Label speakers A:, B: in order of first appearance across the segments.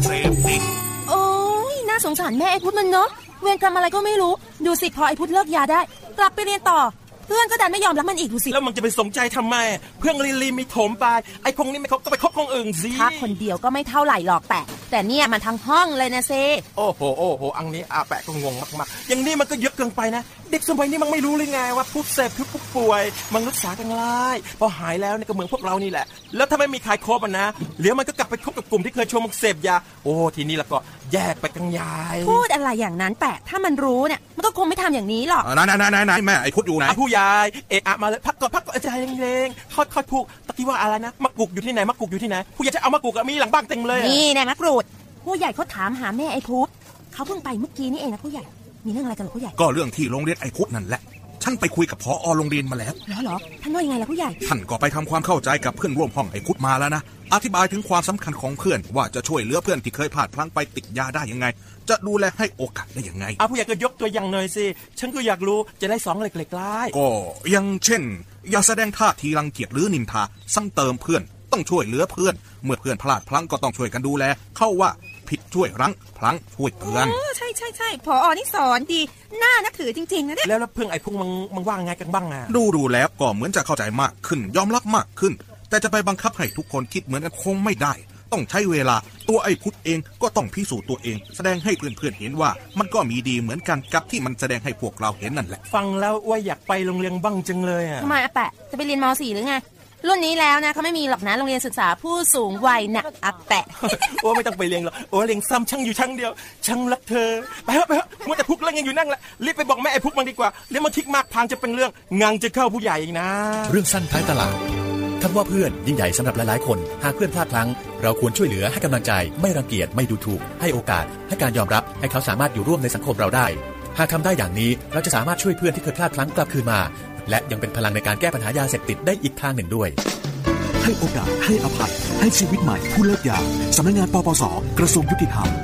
A: เสพติด
B: โอ้ยน่าสงสารแม่ไอ้พุทธมันเนาะเวรกรรมอะไรก็ไม่รู้ดูสิพอไอ้พุทธเลิกยาได้กลับไปเรียนต่อเพื่อนก็ดันไม่ยอมรับมันอีกดูสิ
C: แล้วมันจะไปสนใจทำไมเพื่อนลีมีถมไปไอ้พงนี้ไม่เขาก็ไปคบคนอื่นสิ
B: ถ้าคนเดียวก็ไม่เท่าไหร่หรอกแต่เนี่ยมันทั้งห้องเลยนะเซ
C: โอ้โหอันนี้อาแปะก็งงมากๆอย่างนี้มันก็เยอะเกินไปนะเด็กสมัยนี้มันไม่รู้เลยไงว่าผู้เสพผู้ป่วยมันรักษากันง่ายพอหายแล้วเนี่ยก็เหมือนพวกเรานี่แหละแล้วถ้าไม่มีใครคบนะเดี๋ยวมันก็กลับไปคบกับกลุ่มที่เคยชวนมันเสพยาโอ้ทีนี้แล้วก็แยกไปกันยาย
B: พูดอะไรอย่างนั้นแปะถ้ามันรู้เนี่ยมันก็คงไม่ทำอย่างนี้หรอก
A: ไหนแม่ไอ้พุทธอยู่ไหน
C: ผู้ยายมาเลยพักก่อนใจเร่งๆค่อยพูดตะกี้ว่าอะไรนะมะกรูดอยู่ที่ไหนผู้ใหญ่จะเอามะกรูดมีหลังบ้านเต็มเลย
B: นี่แน่มะกรูดผู้ใหญ่เขาถามหาแม่ไอ้พุทธเขาเพิ่งไปเมื่อกี้นี่เองนะผู้ใหญ่มีเรื่องอะไรกันหรอผู้ใหญ่
A: ก็เรื่องที่โรงเรียนไอ้พุทธนั่นแหละฉันไปคุยกับผอ.โรงเรียนมาแล้ว
B: เหรอท่านว่ายังไงล่ะผู้ใหญ่
A: ท่านก็ไปทำความเข้าใจกับเพื่อนร่วมห้องไอ้พุทธมาแล้วนะอธิบายถึงความสำคัญของเพื่อนว่าจะช่วยเหลือเพื่อนที่เคยพลาดพลั้งไปติดยาได้ยังไงจะดูแลให้โอกาสได้ยังไง
C: ผู้ใหญ่ก็ยกตัวอย่างหน่อยสิฉันก็อยากรู้จะได้2เล็กๆได้
A: ก็อย่างเช่นอย่าแสดงท่าทีรังเกียจหรือนินทาซ้ำเติมเพื่อนต้องช่วยเหลือเพื่อนเมื่อเพื่อนพลาดพลั้งก็ต้องช่วยกันดูแลเข้าว่าผิดช่วยรั้งพลั้งช่วยเตือน
B: ใช่ผอ.นี่สอนดีน่านับถือจริงๆนะเนี่ย
C: แล้วเพื่อนไอ้พวกมันว่าไงกันบ้างอ่ะ
A: ดูแล้วก็เหมือนจะเข้าใจมากขึ้นยอมรับมากขึ้นแต่จะไปบังคับให้ทุกคนคิดเหมือนกันคงไม่ได้ต้องใช้เวลาตัวไอ้พุทธเองก็ต้องพิสูจน์ตัวเองแสดงให้เพื่อนๆเห็นว่ามันก็มีดีเหมือนกันกับที่มันแสดงให้พวกเราเห็นนั่นแหละ
C: ฟังแล้วว่าอยากไปโรงเรียนบ้างจังเลยอ่ะ
B: ทำไมอาแปะจะไปเรียนม.4 หรือไงรุ่นนี้แล้วนะเขาไม่มีหรอกนะโรงเรียนศึกษาผู้สูงวัยนะอาแปะ
C: โอ้ไม่ต้องไปเรียนหรอกโอ้เรียนซ้ำช่างอยู่ช่างเดียวช่างรักเธอไปเถอะมัวแต่พุกเล่นยังอยู่นั่งละรีบไปบอกแม่ไอ้พุกมันดีกว่าเดี๋ยวมันคิดมากทางจะเป็นเรื่องงานจะเข้าผู้ใหญ่อีกนะ
D: เรื่องสั้นท้ายตลาดคำว่าเพื่อนยิ่งใหญ่สำหรับหลายๆคนหากเพื่อนพลาดพลั้งเราควรช่วยเหลือให้กำลังใจไม่รังเกียจไม่ดูถูกให้โอกาสให้การยอมรับให้เขาสามารถอยู่ร่วมในสังคมเราได้หากทำได้อย่างนี้เราจะสามารถช่วยเพื่อนที่เคยพลาดพลั้งกลับคืนมาและยังเป็นพลังในการแก้ปัญหายาเสพติดได้อีกทางหนึ่งด้วย
E: ให้โอกาสให้อภัยให้ชีวิตใหม่ผู้เลิกยาสำนักงานปปส.กระทรวงยุติธรรม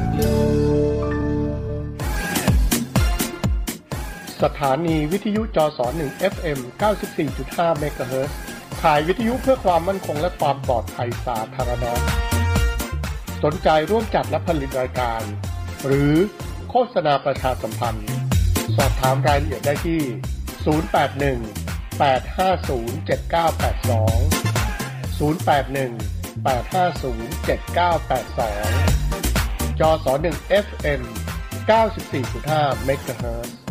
F: สถานีวิทยุจส1 FM 94.5 เมกะเฮิรตซ์ถ่ายวิทยุเพื่อความมั่นคงและความปลอดภัยสาธารณะสนใจร่วมจัดและผลิตรายการหรือโฆษณาประชาสัมพันธ์สอบถามรายละเอียดได้ที่081-850-7982 081-850-7982 จส1 FM 94.5 เมกะเฮิรตซ์